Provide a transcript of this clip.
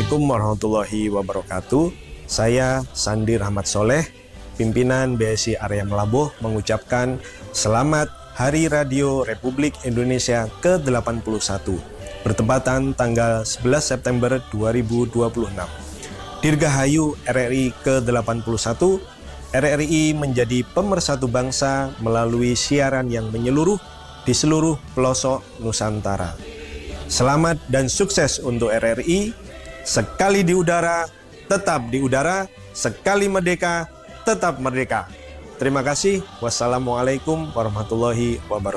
Assalamualaikum warahmatullahi wabarakatuh. Saya Sandi Rahmat Soleh, pimpinan BSI Area Melabuh, mengucapkan selamat Hari Radio Republik Indonesia ke-81, bertepatan tanggal 11 September 2026. Dirgahayu RRI ke-81, RRI menjadi pemersatu bangsa melalui siaran yang menyeluruh di seluruh pelosok Nusantara. Selamat dan sukses untuk RRI. Sekali di udara, tetap di udara. Sekali merdeka, tetap merdeka. Terima kasih. Wassalamualaikum warahmatullahi wabarakatuh.